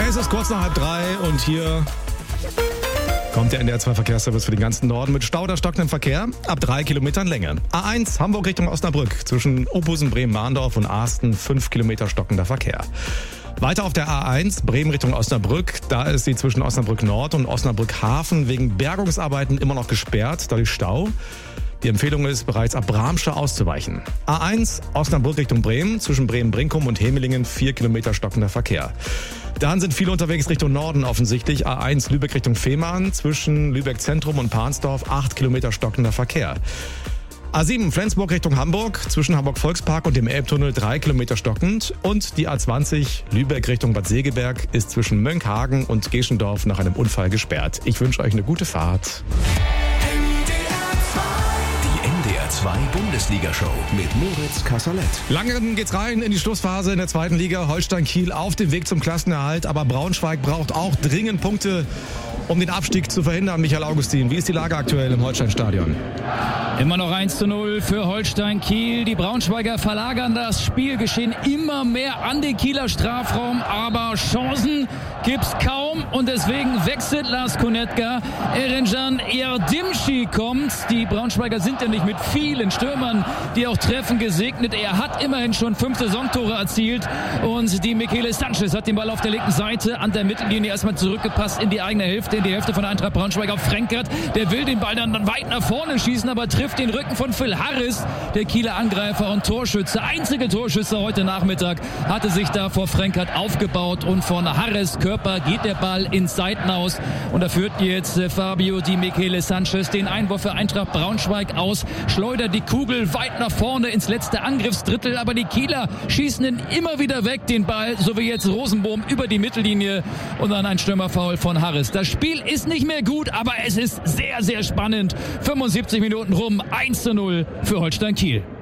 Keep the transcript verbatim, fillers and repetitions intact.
Es ist kurz nach halb drei und hier kommt der N D R zwei Verkehrsservice für den ganzen Norden mit Stau oder stockendem Verkehr ab drei Kilometern Länge. A eins Hamburg Richtung Osnabrück zwischen Opusen, Bremen-Mahndorf und Ahsten fünf Kilometer stockender Verkehr. Weiter auf der A eins Bremen Richtung Osnabrück, da ist sie zwischen Osnabrück Nord und Osnabrück Hafen wegen Bergungsarbeiten immer noch gesperrt, dadurch Stau. Die Empfehlung ist, bereits ab Bramsche auszuweichen. A eins Osnabrück Richtung Bremen, zwischen Bremen-Brinkum und Hemelingen vier Kilometer stockender Verkehr. Dann sind viele unterwegs Richtung Norden offensichtlich. A eins Lübeck Richtung Fehmarn, zwischen Lübeck Zentrum und Pahnsdorf acht Kilometer stockender Verkehr. A sieben Flensburg Richtung Hamburg, zwischen Hamburg Volkspark und dem Elbtunnel drei Kilometer stockend. Und die A zwanzig Lübeck Richtung Bad Segeberg ist zwischen Mönckehagen und Geschendorf nach einem Unfall gesperrt. Ich wünsche euch eine gute Fahrt. zwei Bundesliga-Show mit Moritz Kasserlet. Langsam geht's rein in die Schlussphase in der zweiten Liga. Holstein Kiel auf dem Weg zum Klassenerhalt, aber Braunschweig braucht auch dringend Punkte, um den Abstieg zu verhindern. Michael Augustin, wie ist die Lage aktuell im Holstein-Stadion? Immer noch eins zu null für Holstein Kiel. Die Braunschweiger verlagern das Spielgeschehen immer mehr an den Kieler Strafraum, aber Chancen gibt's kaum und deswegen wechselt Lars Konetka. Erencan Erdimci kommt. Die Braunschweiger sind ja nicht mit vielen Stürmern, die auch treffen, gesegnet. Er hat immerhin schon fünf Saisontore erzielt und die Michele Sanchez hat den Ball auf der linken Seite an der Mittellinie erstmal zurückgepasst in die eigene Hälfte, in die Hälfte von Eintracht Braunschweig auf Frenkert. Der will den Ball dann weit nach vorne schießen, aber trifft den Rücken von Phil Harris, der Kieler Angreifer und Torschütze. Einzige Torschütze heute Nachmittag hatte sich da vor Frenkert aufgebaut und von Harris Körper geht der Ball ins Seitenaus und da führt jetzt Fabio Di Michele Sanchez den Einwurf für Eintracht Braunschweig aus, schleudert die Kugel weit nach vorne ins letzte Angriffsdrittel, aber die Kieler schießen ihn immer wieder weg, den Ball, so wie jetzt Rosenbohm über die Mittellinie und dann ein Stürmerfoul von Harris. Das Spiel ist nicht mehr gut, aber es ist sehr, sehr spannend. fünfundsiebzig Minuten rum, eins zu null für Holstein Kiel.